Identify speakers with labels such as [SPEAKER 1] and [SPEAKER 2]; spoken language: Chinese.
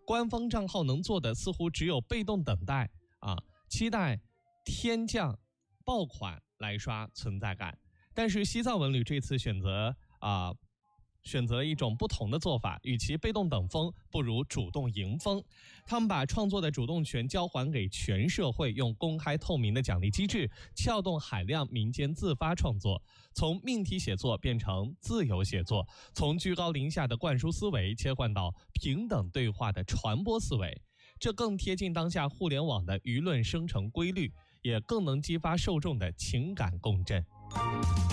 [SPEAKER 1] 官方账号能做的似乎只有被动等待期待天降爆款来刷存在感。但是西藏文旅这次选择一种不同的做法，与其被动等风，不如主动迎风。他们把创作的主动权交还给全社会，用公开透明的奖励机制撬动海量民间自发创作，从命题写作变成自由写作，从居高临下的灌输思维切换到平等对话的传播思维。这更贴近当下互联网的舆论生成规律，也更能激发受众的情感共振。